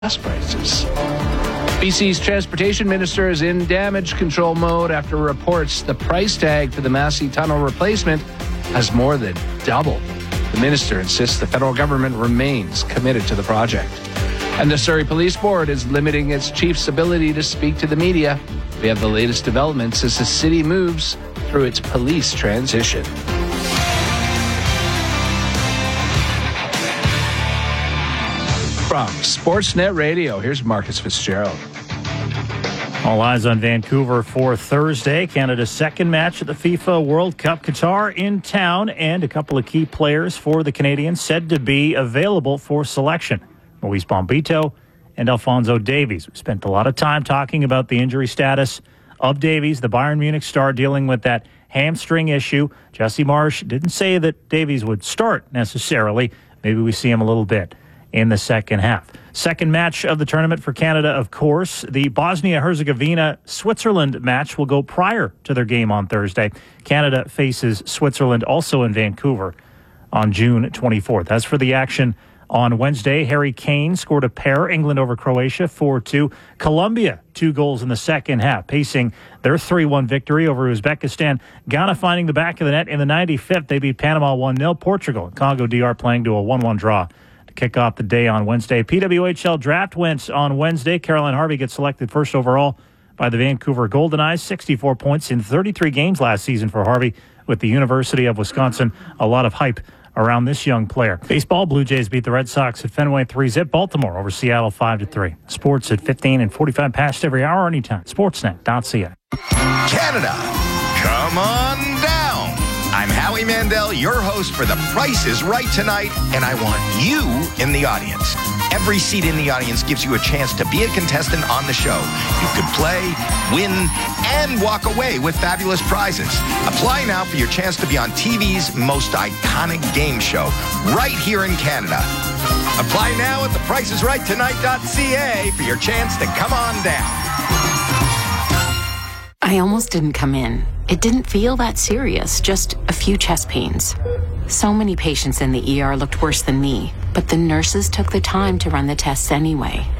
gas prices. BC's transportation minister is in damage control mode after reports the price tag for the Massey Tunnel replacement has more than doubled. The minister insists the federal government remains committed to the project. And the Surrey Police Board is limiting its chief's ability to speak to the media. We have the latest developments as the city moves through its police transition. From Sportsnet Radio, here's Marcus Fitzgerald. All eyes on Vancouver for Thursday, Canada's second match at the FIFA World Cup. Qatar in town, and a couple of key players for the Canadians said to be available for selection. Moise Bombito and Alphonso Davies. We spent a lot of time talking about the injury status of Davies, the Bayern Munich star, dealing with that hamstring issue. Jesse Marsh didn't say that Davies would start necessarily. Maybe we see him a little bit in the second half. Second match of the tournament for Canada, of course. The Bosnia-Herzegovina-Switzerland match will go prior to their game on Thursday. Canada faces Switzerland also in Vancouver on June 24th. As for the action on Wednesday, Harry Kane scored a pair. England over Croatia 4-2. Colombia, 2 goals in the second half, pacing their 3-1 victory over Uzbekistan. Ghana finding the back of the net in the 95th. They beat Panama 1-0. Portugal and Congo DR playing to a 1-1 draw to kick off the day on Wednesday. PWHL draft went on Wednesday. Caroline Harvey gets selected first overall by the Vancouver Golden Eyes. 64 points in 33 games last season for Harvey with the University of Wisconsin. A lot of hype around this young player. Baseball, Blue Jays beat the Red Sox at Fenway 3-zip. Baltimore over Seattle 5-3. Sports at 15 and 45 past every hour anytime. Sportsnet.ca. Canada, come on down. I'm Howie Mandel, your host for The Price is Right tonight, and I want you in the audience. Every seat in the audience gives you a chance to be a contestant on the show. You could play, win, and walk away with fabulous prizes. Apply now for your chance to be on TV's most iconic game show, right here in Canada. Apply now at thepriceisrighttonight.ca for your chance to come on down. I almost didn't come in. It didn't feel that serious, just a few chest pains. So many patients in the ER looked worse than me, but the nurses took the time to run the tests anyway.